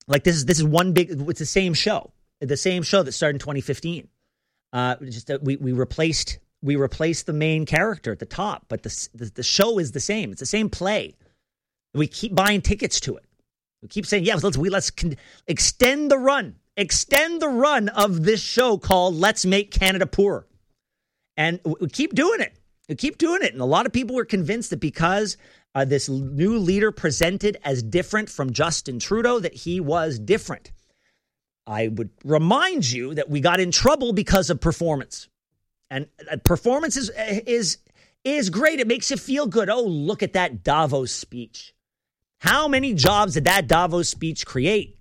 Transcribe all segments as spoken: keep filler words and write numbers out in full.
Like this is this is one big. It's the same show, the same show that started in twenty fifteen. Uh, just that we we replaced we replaced the main character at the top, but the, the the show is the same. It's the same play. We keep buying tickets to it. We keep saying, yeah, let's we let's con- extend the run, extend the run of this show called "Let's Make Canada Poor," and we keep doing it. We keep doing it, and a lot of people were convinced that because Uh, this new leader presented as different from Justin Trudeau, that he was different. I would remind you that we got in trouble because of performance. And uh, performance is, is, is great. It makes you feel good. Oh, look at that Davos speech. How many jobs did that Davos speech create?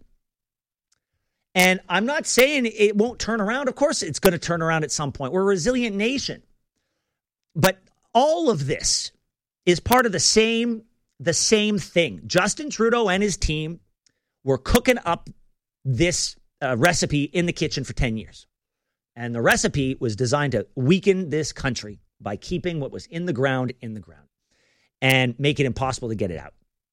And I'm not saying it won't turn around. Of course, it's going to turn around at some point. We're a resilient nation. But all of this is part of the same, the same thing. Justin Trudeau and his team were cooking up this uh, recipe in the kitchen for ten years. And the recipe was designed to weaken this country by keeping what was in the ground in the ground and make it impossible to get it out.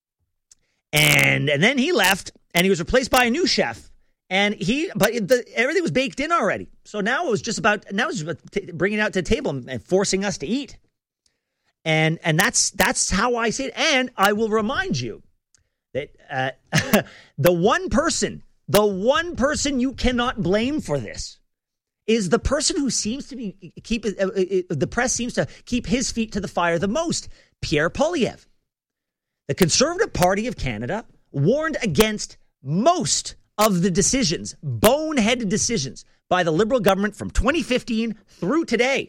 And, and then he left and he was replaced by a new chef. And he, but the, everything was baked in already. So now it was just about, now it was just about t- bringing it out to the table and forcing us to eat. And and that's that's how I see it. And I will remind you that uh, the one person, the one person you cannot blame for this is the person who seems to be keep uh, uh, the press seems to keep his feet to the fire the most, Pierre Poilievre. The Conservative Party of Canada warned against most of the decisions, boneheaded decisions by the Liberal government from twenty fifteen through today.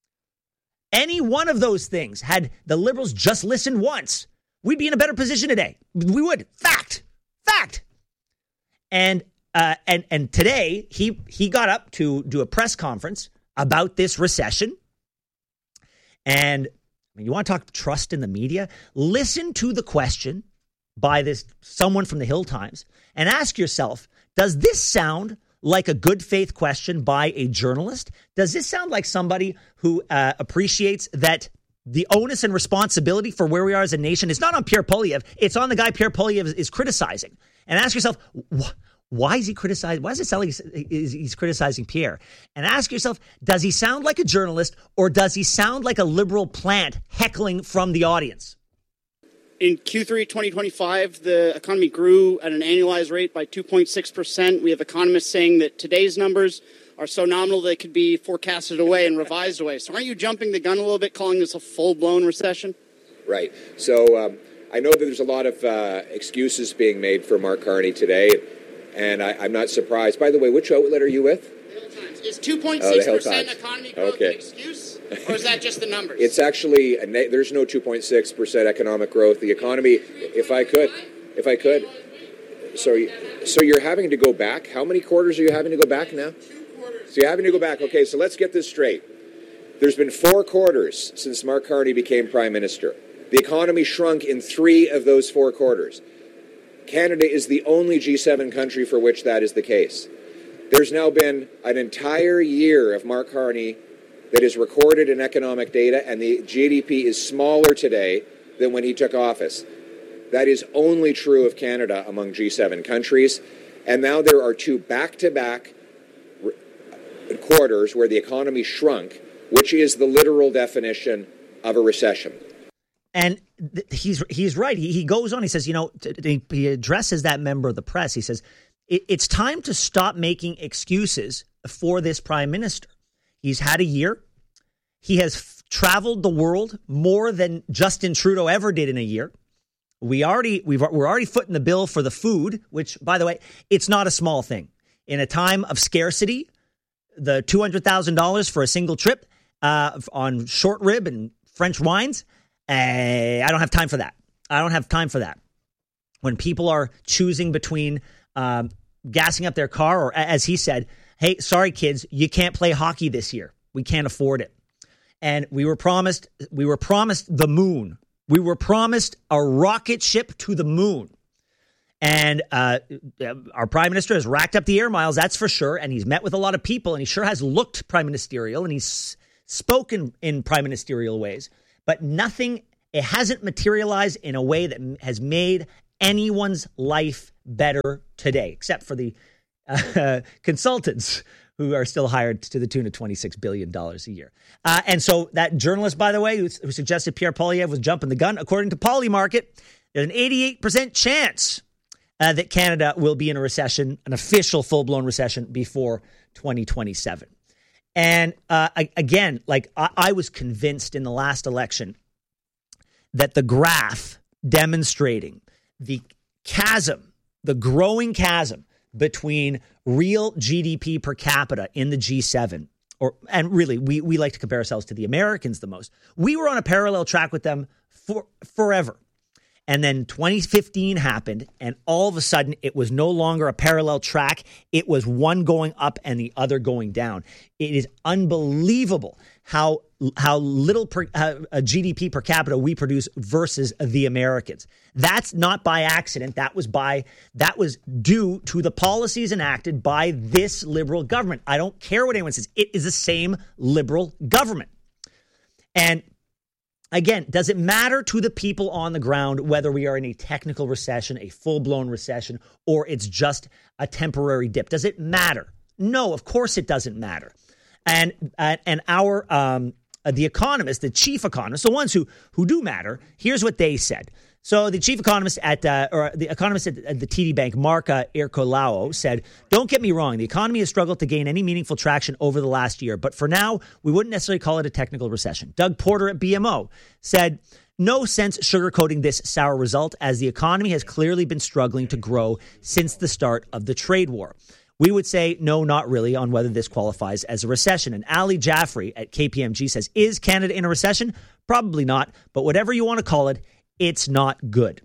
Any one of those things, had the Liberals just listened once, we'd be in a better position today. We would. Fact. Fact. And uh, and and today, he he got up to do a press conference about this recession. And I mean, you want to talk trust in the media? Listen to the question by this someone from the Hill Times and ask yourself, does this sound like a good faith question by a journalist? Does this sound like somebody who uh, appreciates that the onus and responsibility for where we are as a nation is not on Pierre Poilievre, it's on the guy Pierre Poilievre is, is criticizing? And ask yourself, wh- why is he criticizing? Why does it sound like he's, he's criticizing Pierre? And ask yourself, does he sound like a journalist or does he sound like a liberal plant heckling from the audience? In Q three twenty twenty-five, the economy grew at an annualized rate by two point six percent. We have economists saying that today's numbers are so nominal they could be forecasted away and revised away. So aren't you jumping the gun a little bit, calling this a full-blown recession? Right. So um, I know that there's a lot of uh, excuses being made for Mark Carney today, and I, I'm not surprised. By the way, which outlet are you with? The Hill Times. Is two point six percent oh, economy growth okay. an excuse? Or is that just the numbers? It's actually, a ne- there's no two point six percent economic growth. The economy, if I could, if I could, so, so you're having to go back? How many quarters are you having to go back now? Two quarters. So you're having to go back. Okay, so let's get this straight. There's been four quarters since Mark Carney became Prime Minister. The economy shrunk in three of those four quarters. Canada is the only G seven country for which that is the case. There's now been an entire year of Mark Carney that is recorded in economic data, and the G D P is smaller today than when he took office. That is only true of Canada among G seven countries. And now there are two back-to-back re- quarters where the economy shrunk, which is the literal definition of a recession. And th- he's he's right. He, he goes on. He says, you know, t- t- he addresses that member of the press. He says, it, it's time to stop making excuses for this prime minister. He's had a year. He has f- traveled the world more than Justin Trudeau ever did in a year. We already we've we're already footing the bill for the food, which, by the way, it's not a small thing. In a time of scarcity, the two hundred thousand dollars for a single trip uh, on short rib and French wines, uh, I don't have time for that. I don't have time for that. When people are choosing between um, gassing up their car or, as he said, hey, sorry, kids, you can't play hockey this year. We can't afford it. And we were promised, we were promised the moon. We were promised a rocket ship to the moon. And uh, our prime minister has racked up the air miles, that's for sure. And he's met with a lot of people, and he sure has looked prime ministerial, and he's spoken in prime ministerial ways. But nothing, it hasn't materialized in a way that has made anyone's life better today, except for the uh, consultants who are still hired to the tune of twenty-six billion dollars a year. Uh, and so that journalist, by the way, who, who suggested Pierre Poilievre was jumping the gun, according to Polymarket, there's an eighty-eight percent chance uh, that Canada will be in a recession, an official full-blown recession, before twenty twenty-seven. And uh, I, again, like I, I was convinced in the last election that the graph demonstrating the chasm, the growing chasm between real G D P per capita in the G seven, or and really we we like to compare ourselves to the Americans the most. We were on a parallel track with them for forever. And then twenty fifteen happened, and all of a sudden it was no longer a parallel track. It was one going up and the other going down. It is unbelievable how how little per, uh, a G D P per capita we produce versus the Americans. That's not by accident. That was by that was due to the policies enacted by this Liberal government. I don't care what anyone says. It is the same Liberal government. And again, does it matter to the people on the ground whether we are in a technical recession, a full-blown recession, or it's just a temporary dip? Does it matter? No, of course it doesn't matter. And uh, and our um, uh, the economists, the chief economists, the ones who who do matter, here's what they said. So the chief economist at uh, or the economist at, at the T D Bank, Mark uh, Irkolao, said, "Don't get me wrong, the economy has struggled to gain any meaningful traction over the last year, but for now, we wouldn't necessarily call it a technical recession." Doug Porter at B M O said, "No sense sugarcoating this sour result, as the economy has clearly been struggling to grow since the start of the trade war. We would say no, not really, on whether this qualifies as a recession." And Ali Jaffrey at K P M G says, "Is Canada in a recession? Probably not, but whatever you want to call it, it's not good."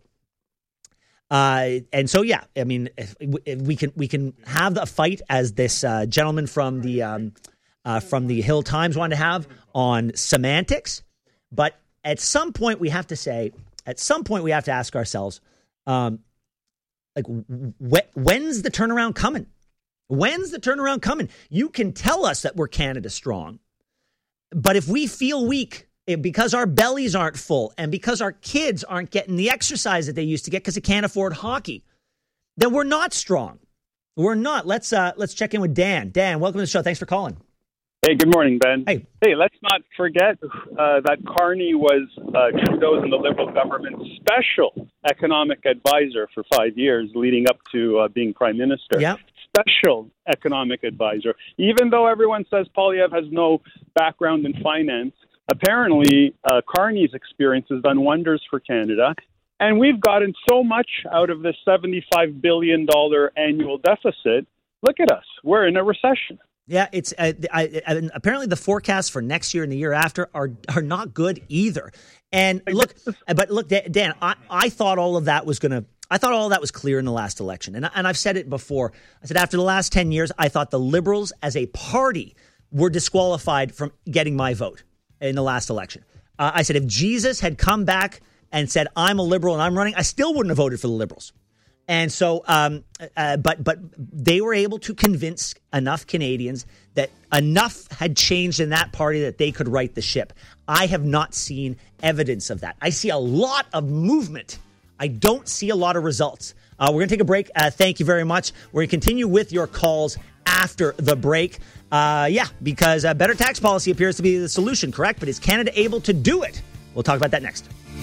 Uh, and so, yeah, I mean, if, if we can we can have the fight as this uh, gentleman from the um, uh, from the Hill Times wanted to have on semantics, but at some point we have to say, at some point we have to ask ourselves, um, like, wh- when's the turnaround coming? When's the turnaround coming? You can tell us that we're Canada strong, but if we feel weak because our bellies aren't full and because our kids aren't getting the exercise that they used to get because they can't afford hockey, then we're not strong. We're not. Let's uh, let's check in with Dan. Dan, welcome to the show. Thanks for calling. Hey, good morning, Ben. Hey. Hey, let's not forget uh, that Carney was uh, Trudeau's and the Liberal government's special economic advisor for five years leading up to uh, being prime minister. Yeah. Special economic advisor. Even though everyone says Poilievre has no background in finance, apparently uh, Carney's experience has done wonders for Canada. And we've gotten so much out of this seventy-five billion dollars annual deficit. Look at us. We're in a recession. Yeah, it's uh, I, I, apparently the forecasts for next year and the year after are are not good either. And look, but look, Dan, I, I thought all of that was going to, I thought all of that was clear in the last election. And, and I've said it before. I said after the last ten years, I thought the Liberals as a party were disqualified from getting my vote in the last election. Uh, I said if Jesus had come back and said, I'm a Liberal and I'm running, I still wouldn't have voted for the Liberals. And so, um, uh, but but they were able to convince enough Canadians that enough had changed in that party that they could right the ship. I have not seen evidence of that. I see a lot of movement. I don't see a lot of results. Uh, we're going to take a break. Uh, thank you very much. We're going to continue with your calls after the break. Uh, yeah, because uh, better tax policy appears to be the solution, correct? But is Canada able to do it? We'll talk about that next.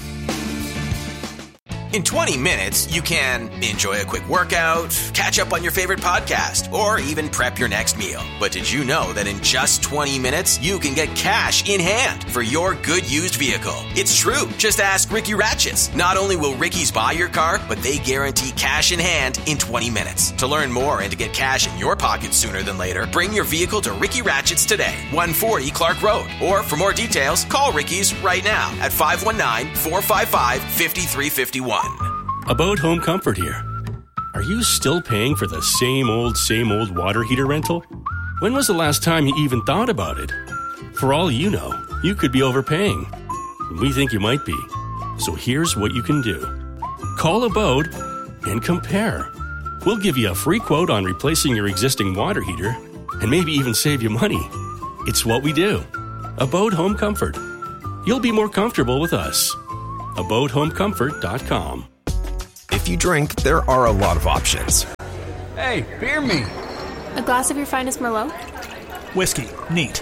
In twenty minutes, you can enjoy a quick workout, catch up on your favorite podcast, or even prep your next meal. But did you know that in just twenty minutes, you can get cash in hand for your good used vehicle? It's true. Just ask Ricky Ratchets. Not only will Ricky's buy your car, but they guarantee cash in hand in twenty minutes. To learn more and to get cash in your pocket sooner than later, bring your vehicle to Ricky Ratchets today, one forty Clark Road. Or for more details, call Ricky's right now at five one nine, four five five, five three five one. About Home Comfort here. Are you still paying for the same old, same old water heater rental? When was the last time you even thought about it? For all you know, you could be overpaying. We think you might be. So here's what you can do. Call Abode and compare. We'll give you a free quote on replacing your existing water heater and maybe even save you money. It's what we do. Abode Home Comfort. You'll be more comfortable with us. abode home comfort dot com. If if you drink, there are a lot of options. Hey, beer me. A glass of your finest Merlot? Whiskey. Neat.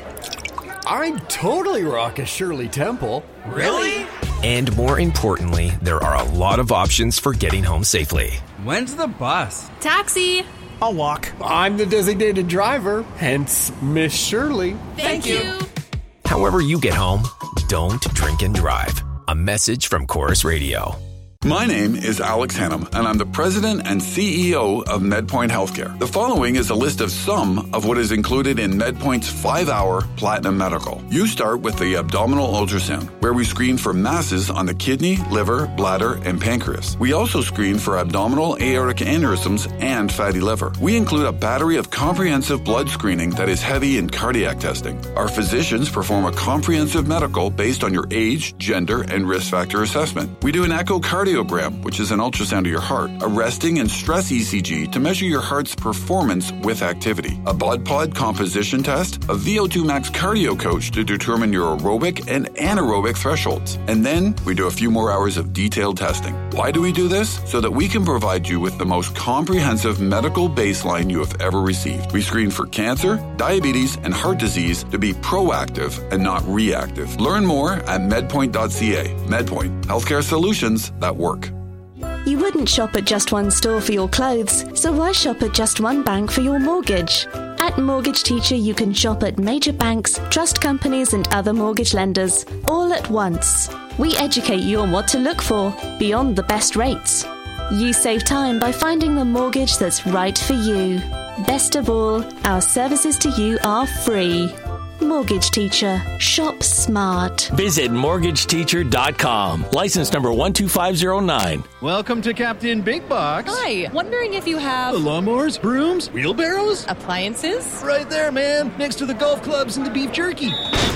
I'd totally rock a Shirley Temple. Really? And more importantly, there are a lot of options for getting home safely. When's the bus? Taxi! I'll walk. I'm the designated driver, hence Miss Shirley. Thank, Thank you. you. However you get home, don't drink and drive. A message from Chorus Radio. My name is Alex Hannum, and I'm the president and C E O of MedPoint Healthcare. The following is a list of some of what is included in MedPoint's five-hour Platinum Medical. You start with the abdominal ultrasound, where we screen for masses on the kidney, liver, bladder, and pancreas. We also screen for abdominal aortic aneurysms and fatty liver. We include a battery of comprehensive blood screening that is heavy in cardiac testing. Our physicians perform a comprehensive medical based on your age, gender, and risk factor assessment. We do an echocardiogram, which is an ultrasound of your heart, a resting and stress E C G to measure your heart's performance with activity, a blood pod composition test, a V O two max cardio coach to determine your aerobic and anaerobic thresholds. And then we do a few more hours of detailed testing. Why do we do this? So that we can provide you with the most comprehensive medical baseline you have ever received. We screen for cancer, diabetes, and heart disease to be proactive and not reactive. Learn more at medpoint dot c a. MedPoint, healthcare solutions that work. You wouldn't shop at just one store for your clothes, so why shop at just one bank for your mortgage? At Mortgage Teacher, you can shop at major banks, trust companies, and other mortgage lenders, all at once. We educate you on what to look for, beyond the best rates. You save time by finding the mortgage that's right for you. Best of all, our services to you are free. Mortgage Teacher. Shop smart. Visit mortgage teacher dot com. License number one two five zero nine. Welcome to Captain Big Box. Hi. Wondering if you have... lawnmowers, brooms, wheelbarrows? Appliances? Right there, man. Next to the golf clubs and the beef jerky.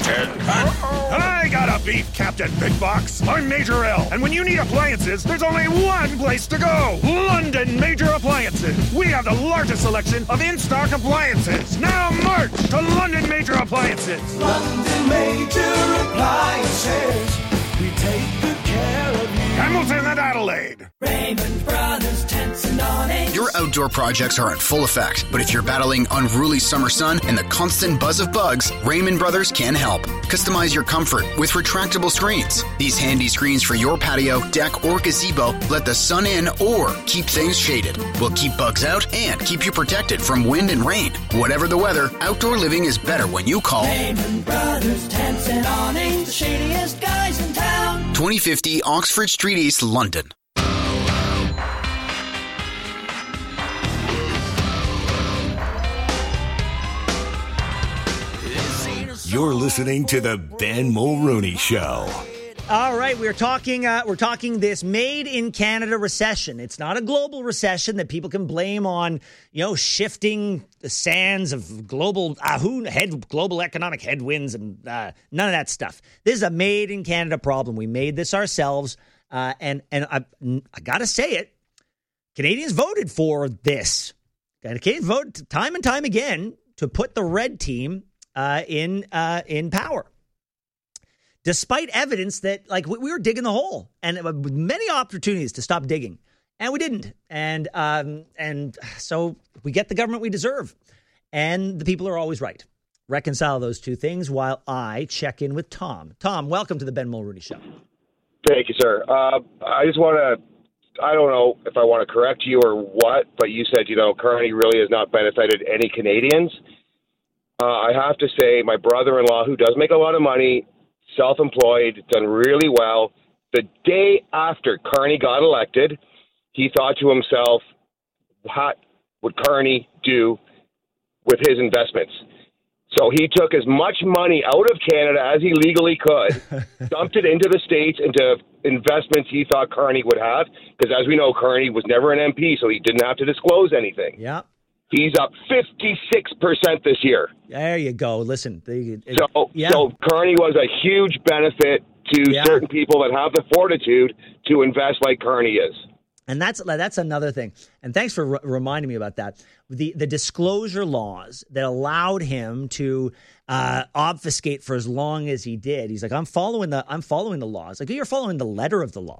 I got a beef, Captain Big Box. I'm Major L. And when you need appliances, there's only one place to go. London Major Appliances. We have the largest selection of in-stock appliances. Now march to London Major Appliances. London Major Appliances. We take good care of you. Hamilton and Adelaide. Raymond Brothers Tents and Awnings. Your outdoor projects are in full effect, but if you're battling unruly summer sun and the constant buzz of bugs, Raymond Brothers can help. Customize your comfort with retractable screens. These handy screens for your patio, deck, or gazebo let the sun in or keep things shaded. Will keep bugs out and keep you protected from wind and rain. Whatever the weather, outdoor living is better when you call Raymond Brothers Tents and Awnings, the shadiest guys in town. twenty fifty Oxford Street East, London. You're listening to the Ben Mulrooney Show. All right, we're talking. Uh, we're talking this made in Canada recession. It's not a global recession that people can blame on, you know, shifting the sands of global uh, who head global economic headwinds and uh, none of that stuff. This is a made in Canada problem. We made this ourselves, uh, and and I, I got to say it. Canadians voted for this. Canadians voted time and time again to put the red team uh, in uh, in power. Despite evidence that, like, we were digging the hole and with many opportunities to stop digging, and we didn't. And um, and so we get the government we deserve, and the people are always right. Reconcile those two things while I check in with Tom. Tom, welcome to the Ben Mulrooney Show. Thank you, sir. Uh, I just want to, I don't know if I want to correct you or what, but you said, you know, Carney really has not benefited any Canadians. Uh, I have to say, my brother-in-law, who does make a lot of money, self-employed, done really well. The day after Carney got elected, he thought to himself, what would Carney do with his investments? So he took as much money out of Canada as he legally could, dumped it into the States, into investments he thought Carney would have, because as we know, Carney was never an M P, so he didn't have to disclose anything. Yeah. He's up fifty-six percent this year. There you go. Listen. They, it, so, yeah. so Carney was a huge benefit to yeah. certain people that have the fortitude to invest like Carney is. And that's that's another thing. And thanks for r- reminding me about that. The the disclosure laws that allowed him to uh, obfuscate for as long as he did. He's like, I'm following the I'm following the laws. Like, you're following the letter of the law.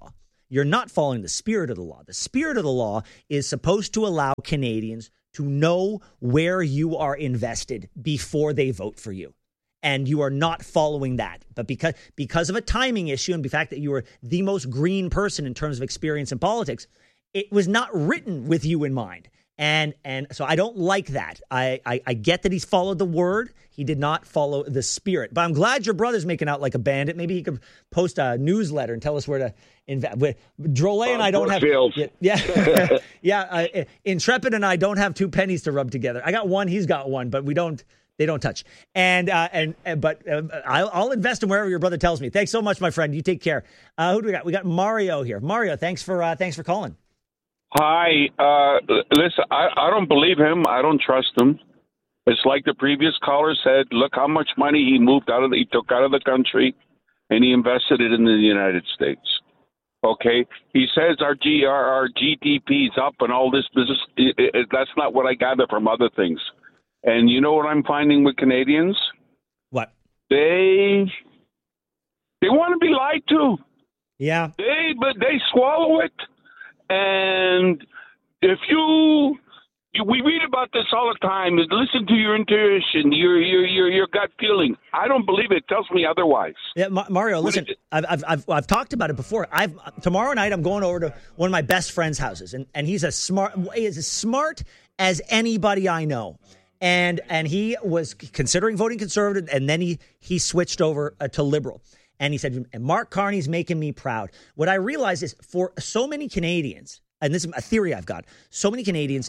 You're not following the spirit of the law. The spirit of the law is supposed to allow Canadians to know where you are invested before they vote for you. And you are not following that. But because because of a timing issue and the fact that you are the most green person in terms of experience in politics, it was not written with you in mind. And and so I don't like that. I, I, I get that he's followed the word. He did not follow the spirit. But I'm glad your brother's making out like a bandit. Maybe he could post a newsletter and tell us where to invest. Drolet and I don't have... Yeah, yeah, yeah uh, Intrepid and I don't have two pennies to rub together. I got one, he's got one, but we don't... They don't touch. And, uh, and, and but uh, I'll, I'll invest in wherever your brother tells me. Thanks so much, my friend. You take care. Uh, who do we got? We got Mario here. Mario, thanks for uh, thanks for calling. Hi. Uh, listen, I, I don't believe him. I don't trust him. It's like the previous caller said. Look how much money he moved out of the, he took out of the country, and he invested it in the United States. Okay, he says our G our, our G D P is up and all this business. It, it, that's not what I gather from other things. And you know what I'm finding with Canadians? What? They they want to be lied to. Yeah. They but they swallow it. And if you, you we read about this all the time. Listen to your intuition, your your your your gut feeling. I don't believe it. It tells me otherwise. Yeah, Ma- Mario. Listen, I've, I've I've I've talked about it before. I've tomorrow night I'm going over to one of my best friend's houses, and and he's a smart. He's as smart as anybody I know. And and he was considering voting Conservative, and then he he switched over uh, to Liberal. And he said, Mark Carney's making me proud. What I realize is for so many Canadians, and this is a theory I've got, so many Canadians,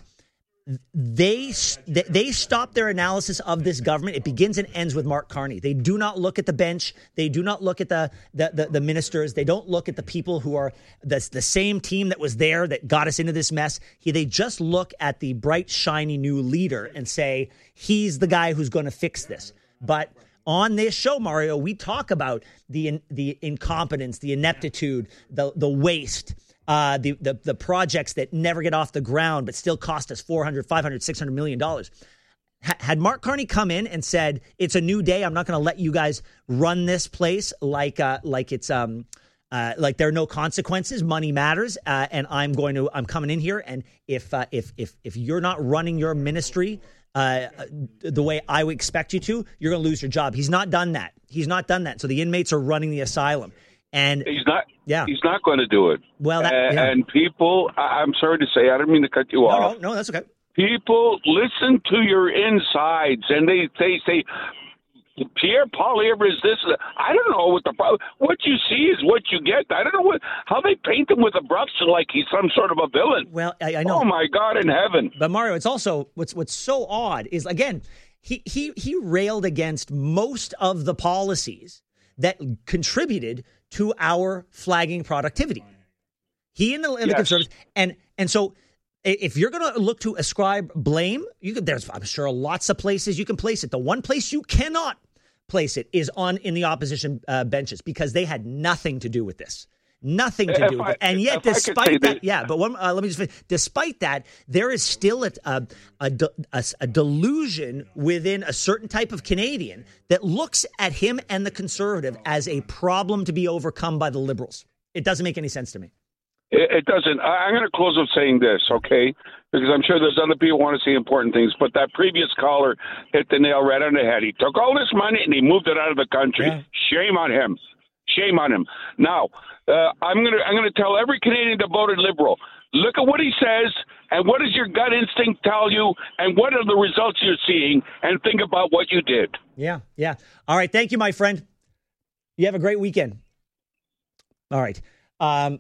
they they stop their analysis of this government. It begins and ends with Mark Carney. They do not look at the bench. They do not look at the the, the, the ministers. They don't look at the people who are the, the same team that was there that got us into this mess. He, they just look at the bright, shiny new leader and say, he's the guy who's going to fix this. But on this show, Mario, we talk about the the incompetence, the ineptitude, the the waste. Uh, the, the the projects that never get off the ground but still cost us four hundred, five hundred, six hundred million dollars. H- had Mark Carney come in and said, it's a new day, I'm not going to let you guys run this place like uh, like it's um uh, like there are no consequences, money matters, uh, and I'm going to I'm coming in here, and if uh, if if if you're not running your ministry uh, the way I would expect you to, you're going to lose your job. He's not done that. He's not done that. So the inmates are running the asylum. And he's not. Yeah, he's not going to do it. Well, that, uh, yeah. and people, I, I'm sorry to say, I don't mean to cut you no, off. No, no, that's okay. People listen to your insides, and they they say, Pierre Poilievre is this. I don't know what the problem. What you see is what you get. I don't know what how they paint him with a brush like he's some sort of a villain. Well, I, I know. Oh my God in heaven! But Mario, it's also what's what's so odd is again he he he railed against most of the policies that contributed to our flagging productivity. He and the, and the yes. Conservatives, and and so if you're going to look to ascribe blame, you can, there's I'm sure lots of places you can place it. The one place you cannot place it is on in the opposition uh, benches because they had nothing to do with this. Nothing to If do with I, it. And yet, despite that, that, yeah, but one, uh, let me just finish. Despite that, there is still a, a, a, a, a delusion within a certain type of Canadian that looks at him and the Conservative as a problem to be overcome by the Liberals. It doesn't make any sense to me. It, it doesn't. I, I'm going to close with saying this, okay? Because I'm sure there's other people who want to see important things. But that previous caller hit the nail right on the head. He took all this money and he moved it out of the country. Yeah. Shame on him. Shame on him. Now, uh, I'm going to I'm going to tell every Canadian that voted Liberal, look at what he says and what does your gut instinct tell you and what are the results you're seeing and think about what you did. Yeah, yeah. All right. Thank you, my friend. You have a great weekend. All right. Um,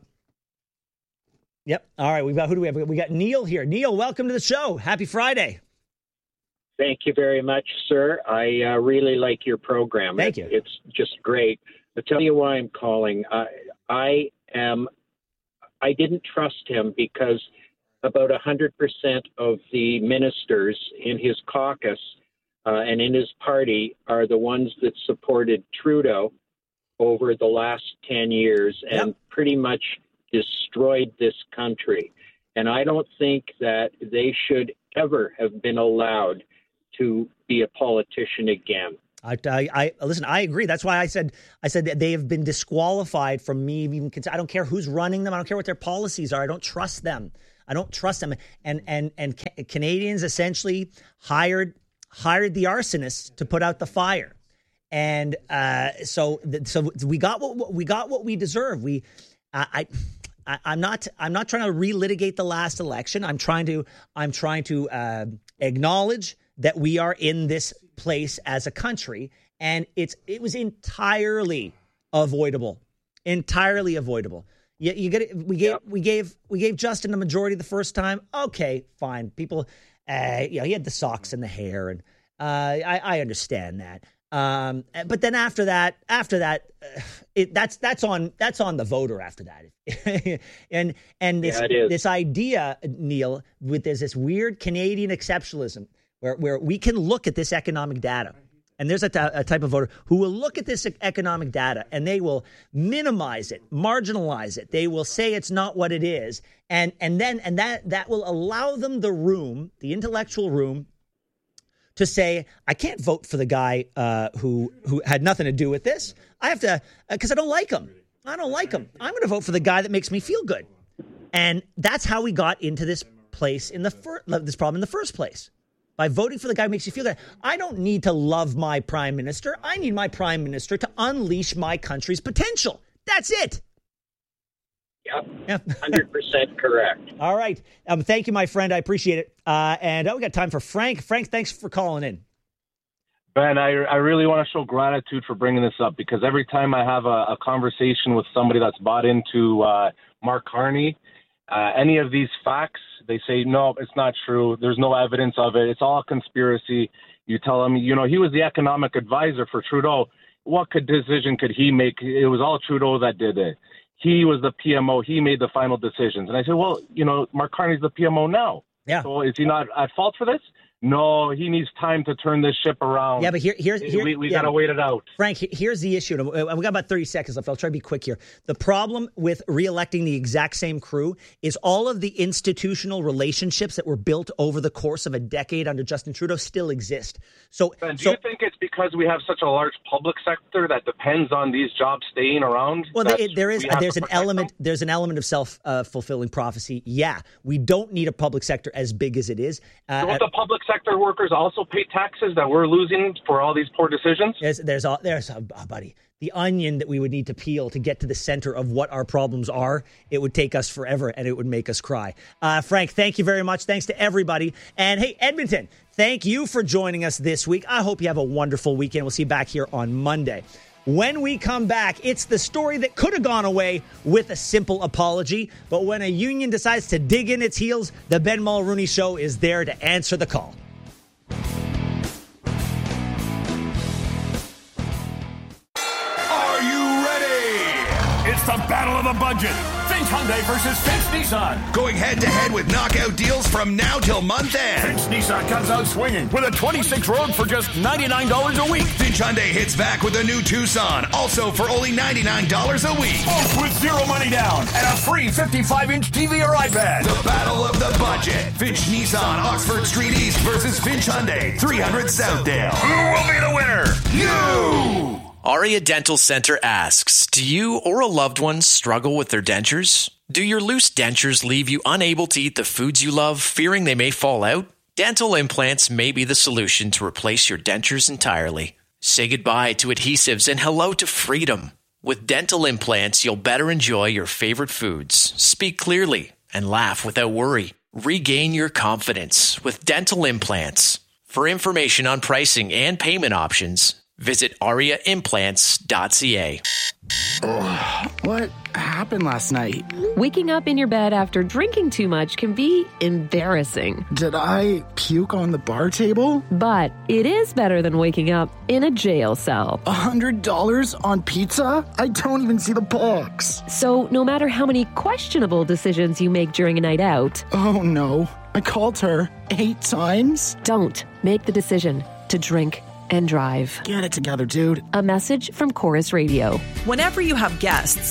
yep. All right. We've got, who do we have? We got Neil here. Neil, welcome to the show. Happy Friday. Thank you very much, sir. I uh, really like your program. Thank it, you. It's just great. I'll tell you why I'm calling. I, I am. I didn't trust him because about one hundred percent of the ministers in his caucus uh, and in his party are the ones that supported Trudeau over the last ten years and yep. pretty much destroyed this country. And I don't think that they should ever have been allowed to be a politician again. I, I, I listen. I agree. That's why I said I said that they have been disqualified from me even. I don't care who's running them. I don't care what their policies are. I don't trust them. I don't trust them. And and and ca- Canadians essentially hired hired the arsonists to put out the fire. And uh, so so we got what we got what we deserve. We I. I I'm not. I'm not trying to relitigate the last election. I'm trying to. I'm trying to uh, acknowledge that we are in this place as a country, and it's. It was entirely avoidable. Entirely avoidable. You, you get it. We gave. Yep. We gave. We gave Justin the majority the first time. Okay, fine. People. Uh, you know, he had the socks and the hair, and uh, I, I understand that. Um, but then after that, after that, uh, it, that's that's on that's on the voter after that, and and this yeah, this idea, Neil, with there's this weird Canadian exceptionalism where where we can look at this economic data, and there's a, t- a type of voter who will look at this economic data and they will minimize it, marginalize it. They will say it's not what it is, and and then and that that will allow them the room, the intellectual room, to say, I can't vote for the guy uh, who who had nothing to do with this. I have to, because uh, I don't like him. I don't like him. I'm going to vote for the guy that makes me feel good. And that's how we got into this place in the fir- this problem in the first place. By voting for the guy who makes you feel good. I don't need to love my prime minister. I need my prime minister to unleash my country's potential. That's it. Yep, one hundred percent correct. All right. Um, thank you, my friend. I appreciate it. Uh, and oh, we got time for Frank. Frank, thanks for calling in. Ben, I, I really want to show gratitude for bringing this up, because every time I have a, a conversation with somebody that's bought into uh, Mark Carney, uh, any of these facts, they say, no, it's not true. There's no evidence of it. It's all a conspiracy. You tell them, you know, he was the economic advisor for Trudeau. What could decision could he make? It was all Trudeau that did it. He was the P M O. He made the final decisions. And I said, well, you know, Mark Carney's the P M O now. Yeah. So is he not at fault for this? No, he needs time to turn this ship around. Yeah, but here, here's here, we, we yeah. got to wait it out. Frank, here's the issue. We got about thirty seconds left. I'll try to be quick here. The problem with reelecting the exact same crew is all of the institutional relationships that were built over the course of a decade under Justin Trudeau still exist. So, Ben, do so, you think it's because we have such a large public sector that depends on these jobs staying around? Well, it, there is we there's an element them? there's an element of self uh, fulfilling prophecy. Yeah, we don't need a public sector as big as it is. Uh, Don't the public sector workers also pay taxes that we're losing for all these poor decisions? There's, there's, all, there's oh, buddy, the onion that we would need to peel to get to the center of what our problems are. It would take us forever, and it would make us cry. Uh, Frank, thank you very much. Thanks to everybody. And hey, Edmonton, thank you for joining us this week. I hope you have a wonderful weekend. We'll see you back here on Monday. When we come back, it's the story that could have gone away with a simple apology. But when a union decides to dig in its heels, the Ben Mulrooney Show is there to answer the call. Are you ready? It's the battle of the budget. Finch Hyundai versus Finch Nissan. Going head-to-head with knockout deals from now till month end. Finch Nissan comes out swinging with a twenty-six Rogue for just ninety-nine dollars a week. Finch Hyundai hits back with a new Tucson, also for only ninety-nine dollars a week. Both with zero money down and a free fifty-five inch T V or iPad. The battle of the budget. Finch Nissan, Oxford Street East versus Finch Hyundai, three hundred Southdale. Who will be the winner? You! Aria Dental Center asks, do you or a loved one struggle with their dentures? Do your loose dentures leave you unable to eat the foods you love, fearing they may fall out? Dental implants may be the solution to replace your dentures entirely. Say goodbye to adhesives and hello to freedom. With dental implants, you'll better enjoy your favorite foods, speak clearly, and laugh without worry. Regain your confidence with dental implants. For information on pricing and payment options, visit aria implants dot c a. Oh, what happened last night? Waking up in your bed after drinking too much can be embarrassing. Did I puke on the bar table? But it is better than waking up in a jail cell. A hundred dollars on pizza? I don't even see the box. So no matter how many questionable decisions you make during a night out... Oh no, I called her eight times? Don't make the decision to drink and drive. Get it together, dude. A message from Chorus Radio. Whenever you have guests,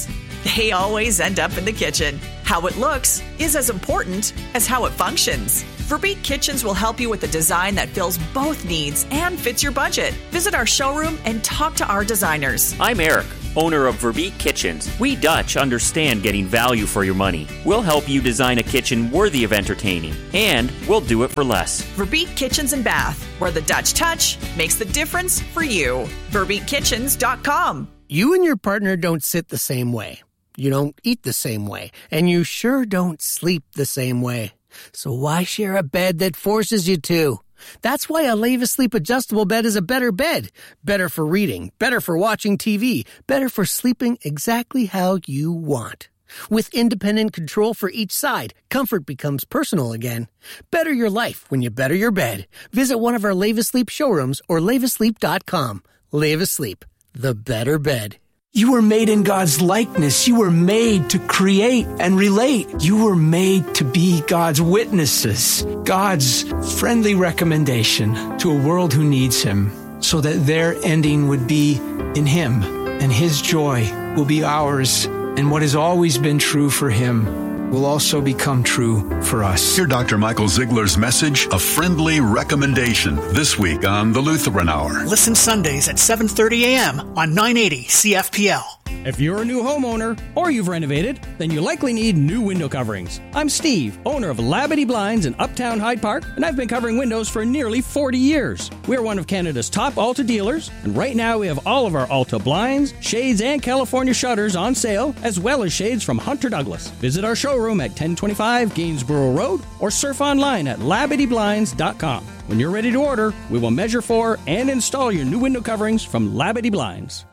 they always end up in the kitchen. How it looks is as important as how it functions. Verbeek Kitchens will help you with a design that fills both needs and fits your budget. Visit our showroom and talk to our designers. I'm Eric, owner of Verbeek Kitchens. We Dutch understand getting value for your money. We'll help you design a kitchen worthy of entertaining, and we'll do it for less. Verbeek Kitchens and Bath, where the Dutch touch makes the difference for you. Verbeek Kitchens dot com. You and your partner don't sit the same way. You don't eat the same way. And you sure don't sleep the same way. So why share a bed that forces you to? That's why a Leva Sleep adjustable bed is a better bed. Better for reading, better for watching T V, better for sleeping exactly how you want. With independent control for each side, comfort becomes personal again. Better your life when you better your bed. Visit one of our Leva Sleep showrooms or leva sleep dot com. Leva Sleep, the better bed. You were made in God's likeness. You were made to create and relate. You were made to be God's witnesses, God's friendly recommendation to a world who needs Him, so that their ending would be in Him, and His joy will be ours, and what has always been true for Him will also become true for us. Hear Doctor Michael Ziegler's message, A Friendly Recommendation, this week on the Lutheran Hour. Listen Sundays at seven thirty a.m. on nine eighty C F P L. If you're a new homeowner or you've renovated, then you likely need new window coverings. I'm Steve, owner of Labadee Blinds in Uptown Hyde Park, and I've been covering windows for nearly forty years. We're one of Canada's top Alta dealers, and right now we have all of our Alta blinds, shades, and California shutters on sale, as well as shades from Hunter Douglas. Visit our showroom at ten twenty-five Gainsborough Road or surf online at labadee blinds dot com. When you're ready to order, we will measure for and install your new window coverings from Labadee Blinds.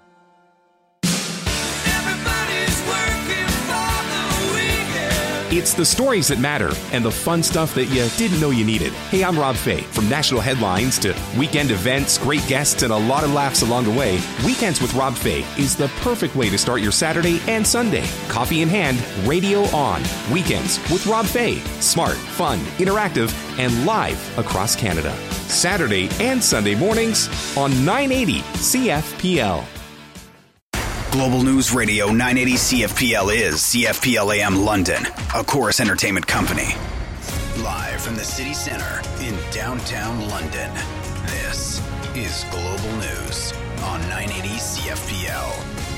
It's the stories that matter and the fun stuff that you didn't know you needed. Hey, I'm Rob Fay. From national headlines to weekend events, great guests, and a lot of laughs along the way, Weekends with Rob Fay is the perfect way to start your Saturday and Sunday. Coffee in hand, radio on. Weekends with Rob Fay. Smart, fun, interactive, and live across Canada. Saturday and Sunday mornings on nine eighty C F P L. Global News Radio nine eighty C F P L is C F P L A M London, a Chorus Entertainment company. Live from the city centre in downtown London, this is Global News on nine eighty C F P L.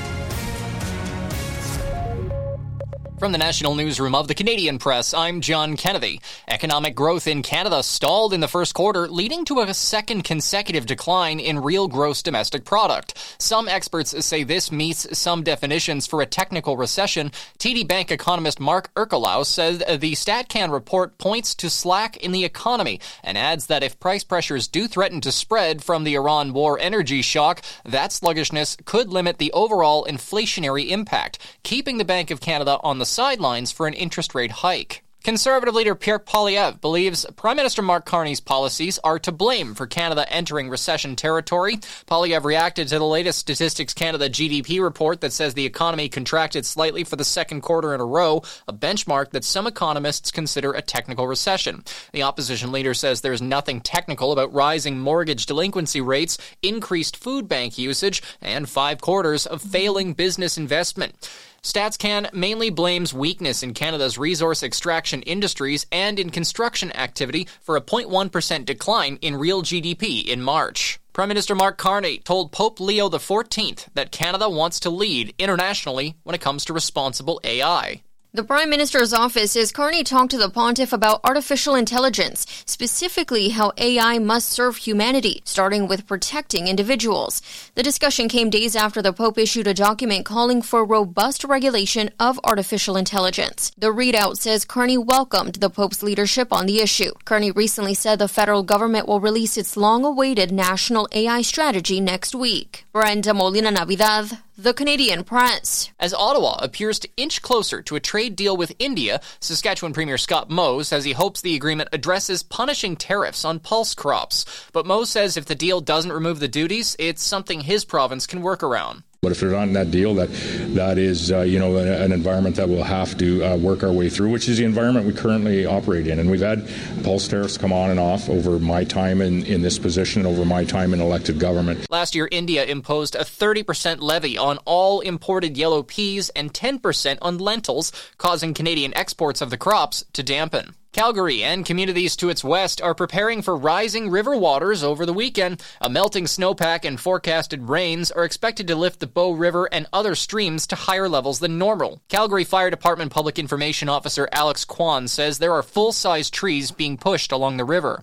From the National Newsroom of the Canadian Press, I'm John Kennedy. Economic growth in Canada stalled in the first quarter, leading to a second consecutive decline in real gross domestic product. Some experts say this meets some definitions for a technical recession. T D Bank economist Mark Erkelau says the StatCan report points to slack in the economy and adds that if price pressures do threaten to spread from the Iran war energy shock, that sluggishness could limit the overall inflationary impact, keeping the Bank of Canada on the sidelines for an interest rate hike. Conservative leader Pierre Poilievre believes Prime Minister Mark Carney's policies are to blame for Canada entering recession territory. Poilievre reacted to the latest Statistics Canada G D P report that says the economy contracted slightly for the second quarter in a row, a benchmark that some economists consider a technical recession. The opposition leader says there's nothing technical about rising mortgage delinquency rates, increased food bank usage, and five quarters of failing business investment. StatsCan mainly blames weakness in Canada's resource extraction industries and in construction activity for a zero point one percent decline in real G D P in March. Prime Minister Mark Carney told Pope Leo the fourteenth that Canada wants to lead internationally when it comes to responsible A I. The Prime Minister's office says Carney talked to the pontiff about artificial intelligence, specifically how A I must serve humanity, starting with protecting individuals. The discussion came days after the Pope issued a document calling for robust regulation of artificial intelligence. The readout says Carney welcomed the Pope's leadership on the issue. Carney recently said the federal government will release its long-awaited national A I strategy next week. Brenda Molina Navidad, The Canadian Press. As Ottawa appears to inch closer to a trade deal with India, Saskatchewan Premier Scott Moe says he hopes the agreement addresses punishing tariffs on pulse crops. But Moe says if the deal doesn't remove the duties, it's something his province can work around. But if they're not in that deal, that that is, uh, you know, an, an environment that we'll have to uh, work our way through, which is the environment we currently operate in. And we've had pulse tariffs come on and off over my time in, in this position, over my time in elected government. Last year, India imposed a thirty percent levy on all imported yellow peas and ten percent on lentils, causing Canadian exports of the crops to dampen. Calgary and communities to its west are preparing for rising river waters over the weekend. A melting snowpack and forecasted rains are expected to lift the Bow River and other streams to higher levels than normal. Calgary Fire Department Public Information Officer Alex Kwan says there are full-size trees being pushed along the river.